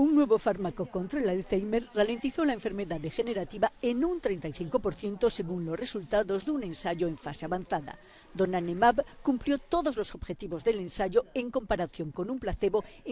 Un nuevo fármaco contra el Alzheimer ralentizó la enfermedad degenerativa en un 35% según los resultados de un ensayo en fase avanzada. Donanemab cumplió todos los objetivos del ensayo en comparación con un placebo